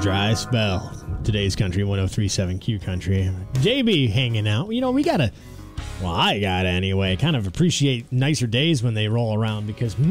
dry spell. Today's Country 103.7 Q Country. JB hanging out. You know, we gotta, well, I gotta anyway, kind of appreciate nicer days when they roll around because